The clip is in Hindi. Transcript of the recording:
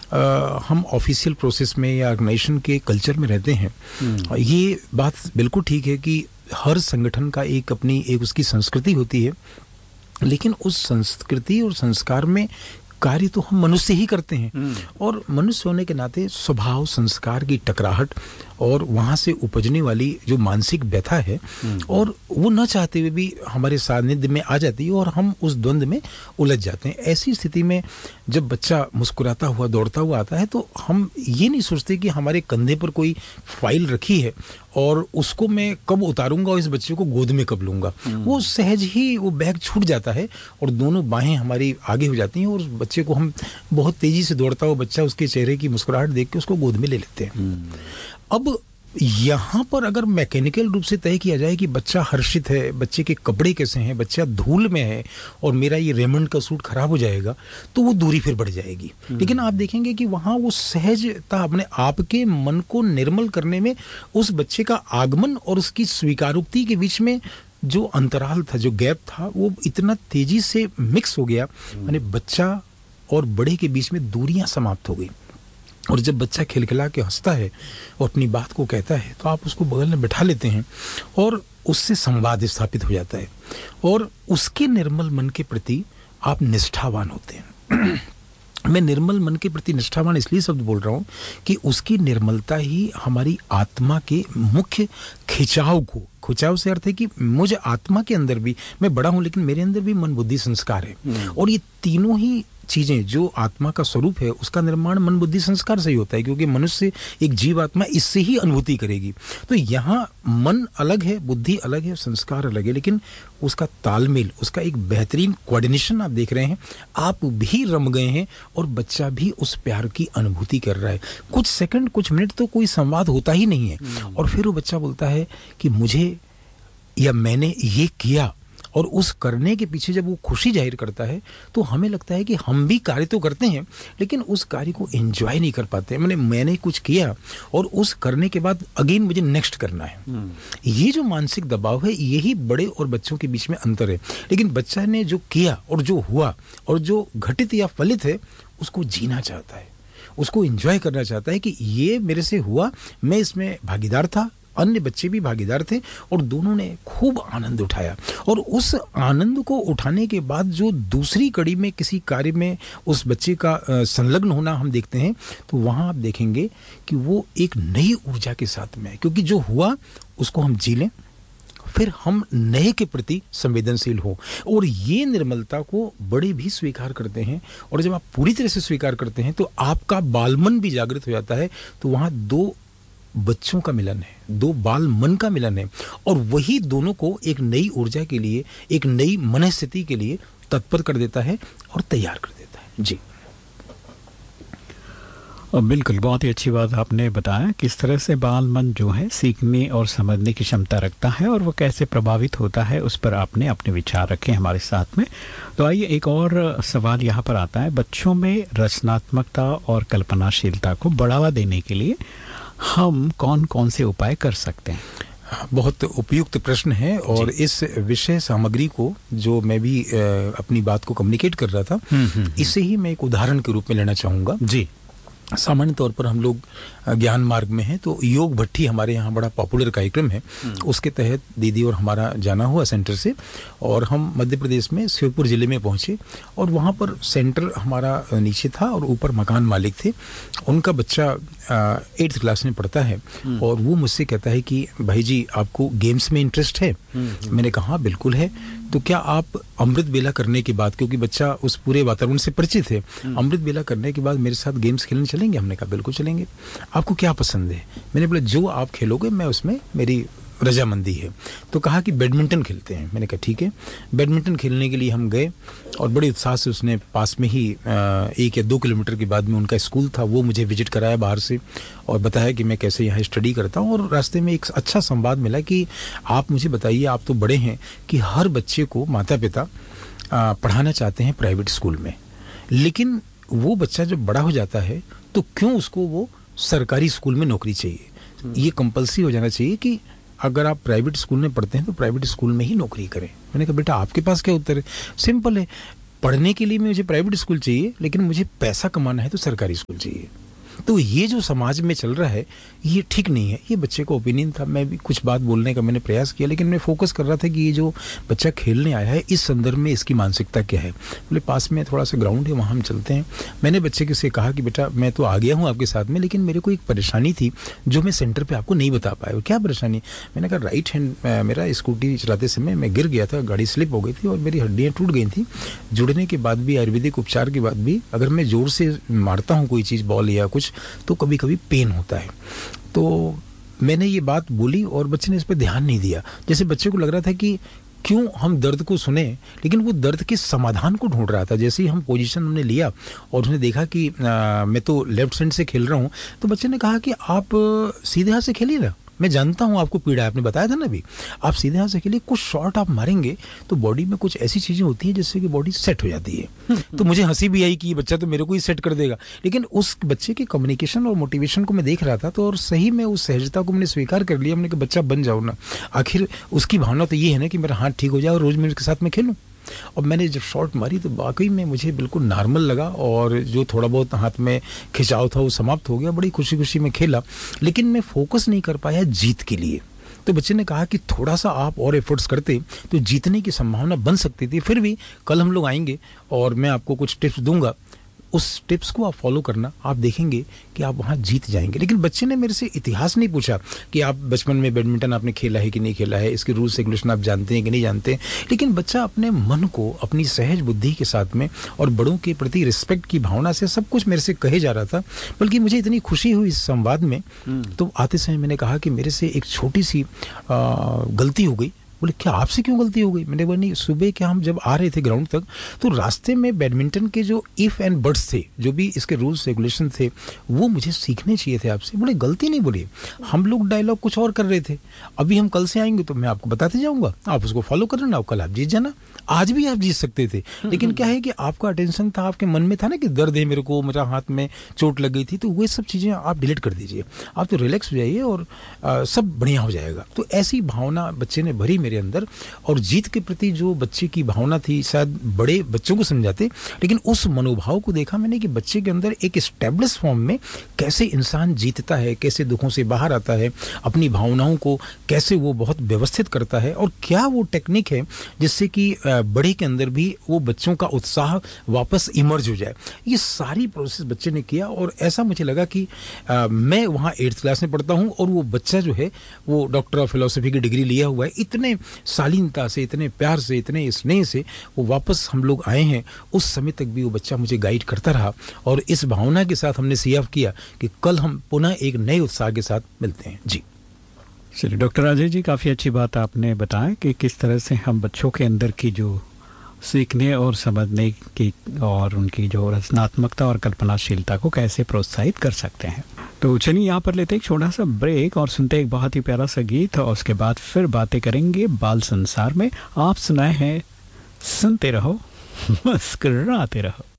हम ऑफिशियल प्रोसेस में या ऑर्गेनाइजेशन के कल्चर में रहते हैं, ये बात बिल्कुल ठीक है कि हर संगठन का एक उसकी संस्कृति होती है, लेकिन उस संस्कृति और संस्कार में कार्य तो हम मनुष्य ही करते हैं। और मनुष्य होने के नाते स्वभाव संस्कार की टकराहट और वहाँ से उपजने वाली जो मानसिक व्यथा है, और वो न चाहते हुए भी हमारे सानिध्य में आ जाती है और हम उस द्वंद में उलझ जाते हैं। ऐसी स्थिति में जब बच्चा मुस्कुराता हुआ दौड़ता हुआ आता है तो हम ये नहीं सोचते कि हमारे कंधे पर कोई फाइल रखी है और उसको मैं कब उतारूंगा और इस बच्चे को गोद में कब लूंगा। वो सहज ही वो बैग छूट जाता है और दोनों बाहें हमारी आगे हो जाती हैं और उस बच्चे को हम बहुत तेजी से दौड़ता हुआ बच्चा, उसके चेहरे की मुस्कुराहट देख के उसको गोद में ले लेते हैं। अब यहाँ पर अगर मैकेनिकल रूप से तय किया जाए कि बच्चा हर्षित है, बच्चे के कपड़े कैसे हैं, बच्चा धूल में है और मेरा ये रेमंड का सूट खराब हो जाएगा, तो वो दूरी फिर बढ़ जाएगी। लेकिन आप देखेंगे कि वहाँ वो सहजता, अपने आप के मन को निर्मल करने में उस बच्चे का आगमन और उसकी स्वीकारोक्ति के बीच में जो अंतराल था, जो गैप था, वो इतना तेजी से मिक्स हो गया, यानी बच्चा और बड़े के बीच में दूरियां समाप्त हो गई। और जब बच्चा खिलखिला के हंसता है और अपनी बात को कहता है तो आप उसको बगल में बैठा लेते हैं और उससे संवाद स्थापित हो जाता है और उसके निर्मल मन के प्रति आप निष्ठावान होते हैं। मैं निर्मल मन के प्रति निष्ठावान इसलिए शब्द बोल रहा हूँ कि उसकी निर्मलता ही हमारी आत्मा के मुख्य खिंचाव से अर्थ है कि मुझे आत्मा के अंदर भी, मैं बड़ा हूँ लेकिन मेरे अंदर भी मन बुद्धि संस्कार है, और ये तीनों ही चीजें जो आत्मा का स्वरूप है उसका निर्माण मन बुद्धि संस्कार से ही होता है, क्योंकि मनुष्य एक जीव आत्मा इससे ही अनुभूति करेगी। तो यहाँ मन अलग है, बुद्धि अलग है, संस्कार अलग है, लेकिन उसका तालमेल, उसका एक बेहतरीन कोऑर्डिनेशन आप देख रहे हैं। आप भी रम गए हैं और बच्चा भी उस प्यार की अनुभूति कर रहा है। कुछ सेकंड, कुछ मिनट तो कोई संवाद होता ही नहीं है और फिर वो बच्चा बोलता है कि मुझे या मैंने ये किया, और उस करने के पीछे जब वो खुशी जाहिर करता है तो हमें लगता है कि हम भी कार्य तो करते हैं लेकिन उस कार्य को एंजॉय नहीं कर पाते। मैंने कुछ किया और उस करने के बाद अगेन मुझे नेक्स्ट करना है। ये जो मानसिक दबाव है, यही बड़े और बच्चों के बीच में अंतर है। लेकिन बच्चा ने जो किया और जो हुआ और जो घटित या फलित है उसको जीना चाहता है, उसको एंजॉय करना चाहता है कि ये मेरे से हुआ, मैं इसमें भागीदार था, अन्य बच्चे भी भागीदार थे और दोनों ने खूब आनंद उठाया। और उस आनंद को उठाने के बाद जो दूसरी कड़ी में किसी कार्य में उस बच्चे का संलग्न होना हम देखते हैं, तो वहाँ आप देखेंगे कि वो एक नई ऊर्जा के साथ में है, क्योंकि जो हुआ उसको हम जी लें, फिर हम नए के प्रति संवेदनशील हो। और ये निर्मलता को बड़े भी स्वीकार करते हैं, और जब आप पूरी तरह से स्वीकार करते हैं तो आपका बालमन भी जागृत हो जाता है। तो वहाँ दो बच्चों का मिलन है, दो बाल मन का मिलन है, और वही दोनों को एक नई ऊर्जा के लिए, एक नई मनस्थिति के लिए तत्पर कर देता है और तैयार कर देता है। जी बिल्कुल, बहुत ही अच्छी बात आपने बताया किस तरह से बाल मन जो है सीखने और समझने की क्षमता रखता है और वो कैसे प्रभावित होता है, उस पर आपने अपने विचार रखे हमारे साथ में। तो आइए एक और सवाल यहाँ पर आता है, बच्चों में रचनात्मकता और कल्पनाशीलता को बढ़ावा देने के लिए हम कौन कौन से उपाय कर सकते हैं? बहुत उपयुक्त प्रश्न है, और इस विषय सामग्री को जो मैं भी अपनी बात को कम्युनिकेट कर रहा था, इसे ही मैं एक उदाहरण के रूप में लेना चाहूँगा। जी, सामान्य तौर पर हम लोग ज्ञान मार्ग में हैं, तो योग भट्ठी हमारे यहाँ बड़ा पॉपुलर कार्यक्रम है। उसके तहत दीदी और हमारा जाना हुआ सेंटर से, और हम मध्य प्रदेश में श्योपुर जिले में पहुँचे, और वहाँ पर सेंटर हमारा नीचे था और ऊपर मकान मालिक थे। उनका बच्चा 8th क्लास में पढ़ता है और वो मुझसे कहता है कि भाई जी आपको गेम्स में इंटरेस्ट है? मैंने कहा हाँ बिल्कुल है। तो क्या आप अमृत बेला करने के बाद, क्योंकि बच्चा उस पूरे वातावरण से परिचित है, अमृत बेला करने के बाद मेरे साथ गेम्स खेलने चलेंगे? हमने कहा बिल्कुल चलेंगे। आपको क्या पसंद है? मैंने बोला जो आप खेलोगे मैं उसमें मेरी रजामंदी है। तो कहा कि बैडमिंटन खेलते हैं। मैंने कहा ठीक है। बैडमिंटन खेलने के लिए हम गए और बड़े उत्साह से उसने पास में ही 1 या 2 किलोमीटर के बाद में उनका स्कूल था, वो मुझे विजिट कराया बाहर से और बताया कि मैं कैसे यहाँ स्टडी करता हूँ। और रास्ते में एक अच्छा संवाद मिला कि आप मुझे बताइए, आप तो बड़े हैं, कि हर बच्चे को माता पिता पढ़ाना चाहते हैं प्राइवेट स्कूल में, लेकिन वो बच्चा जब बड़ा हो जाता है तो क्यों उसको वो सरकारी स्कूल में नौकरी चाहिए? ये कंपल्सरी हो जाना चाहिए कि अगर आप प्राइवेट स्कूल में पढ़ते हैं तो प्राइवेट स्कूल में ही नौकरी करें। मैंने कहा बेटा आपके पास क्या उत्तर है? सिंपल है, पढ़ने के लिए मुझे प्राइवेट स्कूल चाहिए, लेकिन मुझे पैसा कमाना है तो सरकारी स्कूल चाहिए। तो ये जो समाज में चल रहा है ये ठीक नहीं है। ये बच्चे का ओपिनियन था, मैं भी कुछ बात बोलने का मैंने प्रयास किया, लेकिन मैं फोकस कर रहा था कि ये जो बच्चा खेलने आया है इस संदर्भ में इसकी मानसिकता क्या है। बोले पास में थोड़ा सा ग्राउंड है, वहाँ हम चलते हैं। मैंने बच्चे से कहा कि बेटा मैं तो आ गया हूँ आपके साथ में, लेकिन मेरे को एक परेशानी थी जो मैं सेंटर पर आपको नहीं बता पाया। क्या परेशानी? मैंने कहा राइट हैंड मेरा स्कूटी चलाते समय मैं गिर गया था, गाड़ी स्लिप हो गई थी और मेरी हड्डियाँ टूट गई थी। जुड़ने के बाद भी, आयुर्वेदिक उपचार के बाद भी अगर मैं जोर से मारता हूँ कोई चीज़, बॉल या कुछ, तो कभी कभी पेन होता है। तो मैंने ये बात बोली और बच्चे ने इस पर ध्यान नहीं दिया। जैसे बच्चे को लग रहा था कि क्यों हम दर्द को सुने, लेकिन वो दर्द के समाधान को ढूंढ रहा था। जैसे ही हम पोजीशन हमने लिया और उसने देखा कि मैं तो लेफ्ट हैंड से खेल रहा हूँ, तो बच्चे ने कहा कि आप सीधे हाथ से खेलिए ना, मैं जानता हूँ आपको पीड़ा है, आपने बताया था ना अभी, आप सीधे हाथ से खेलिए, कुछ शॉट आप मारेंगे तो बॉडी में कुछ ऐसी चीज़ें होती हैं जिससे कि बॉडी सेट हो जाती है। तो मुझे हंसी भी आई कि ये बच्चा तो मेरे को ही सेट कर देगा, लेकिन उस बच्चे के कम्युनिकेशन और मोटिवेशन को मैं देख रहा था, तो और सही में उस सहजता को मैंने स्वीकार कर लिया। मैंने कहा बच्चा बन जाओ ना, आखिर उसकी भावना तो ये है ना कि मेरा हाथ ठीक हो जाए और रोज़ मैं उसके साथ में खेलूँ। और मैंने जब शॉट मारी तो वाकई में मुझे बिल्कुल नॉर्मल लगा और जो थोड़ा बहुत हाथ में खिंचाव था वो समाप्त हो गया। बड़ी खुशी खुशी में खेला, लेकिन मैं फोकस नहीं कर पाया जीत के लिए। तो बच्चे ने कहा कि थोड़ा सा आप और एफर्ट्स करते तो जीतने की संभावना बन सकती थी। फिर भी कल हम लोग आएंगे और मैं आपको कुछ टिप्स दूंगा, उस टिप्स को आप फॉलो करना, आप देखेंगे कि आप वहाँ जीत जाएंगे। लेकिन बच्चे ने मेरे से इतिहास नहीं पूछा कि आप बचपन में बैडमिंटन आपने खेला है कि नहीं खेला है, इसके रूल्स रेगुलेशन आप जानते हैं कि नहीं जानते। लेकिन बच्चा अपने मन को अपनी सहज बुद्धि के साथ में और बड़ों के प्रति रिस्पेक्ट की भावना से सब कुछ मेरे से कहे जा रहा था। बल्कि मुझे इतनी खुशी हुई इस संवाद में, तो आते समय मैंने कहा कि मेरे से एक छोटी सी गलती हो गई। बोले क्या आपसे क्यों गलती हो गई? मैंने बोला नहीं, सुबह क्या हम जब आ रहे थे ग्राउंड तक तो रास्ते में बैडमिंटन के जो इफ एंड बट्स थे, जो भी इसके रूल्स रेगुलेशन थे, वो मुझे सीखने चाहिए थे आपसे। बोले गलती नहीं, बोले हम लोग डायलॉग कुछ और कर रहे थे, अभी हम कल से आएंगे तो मैं आपको बताते जाऊंगा, आप उसको फॉलो कर लेना, कल आप जीत जाना। आज भी आप जीत सकते थे, लेकिन क्या है कि आपका अटेंशन था, आपके मन में था ना कि दर्द है मेरे को, मेरा हाथ में चोट लग गई थी, तो वो सब चीज़ें आप डिलीट कर दीजिए, आप तो रिलैक्स हो जाइए और सब बढ़िया हो जाएगा। तो ऐसी भावना बच्चे ने भरी मेरे अंदर, और जीत के प्रति जो बच्चे की भावना थी शायद बड़े बच्चों को समझाते, लेकिन उस मनोभाव को देखा मैंने कि बच्चे के अंदर एक एस्टेब्लिश फॉर्म में कैसे इंसान जीतता है, कैसे दुखों से बाहर आता है, अपनी भावनाओं को कैसे वो बहुत व्यवस्थित करता है, और क्या वो टेक्निक है जिससे कि बड़े के अंदर भी वो बच्चों का उत्साह वापस इमर्ज हो जाए। ये सारी प्रोसेस बच्चे ने किया और ऐसा मुझे लगा कि मैं वहाँ 8th क्लास में पढ़ता हूँ और वो बच्चा जो है वो डॉक्टर ऑफ फिलोसफी की डिग्री लिया हुआ है। इतने शालीनता से, इतने प्यार से, इतने स्नेह से वो वापस हम लोग आए हैं। उस समय तक भी वो बच्चा मुझे गाइड करता रहा और इस भावना के साथ हमने सीएफ किया कि कल हम पुनः एक नए उत्साह के साथ मिलते हैं। जी चलिए डॉक्टर राजेश जी, काफ़ी अच्छी बात आपने बताया कि किस तरह से हम बच्चों के अंदर की जो सीखने और समझने की और उनकी जो रचनात्मकता और कल्पनाशीलता को कैसे प्रोत्साहित कर सकते हैं। तो चलिए यहाँ पर लेते एक छोटा सा ब्रेक और सुनते एक बहुत ही प्यारा सा गीत, और उसके बाद फिर बातें करेंगे बाल संसार में। आप सुनाए हैं सुनते रहो मुस्कुराते रहो।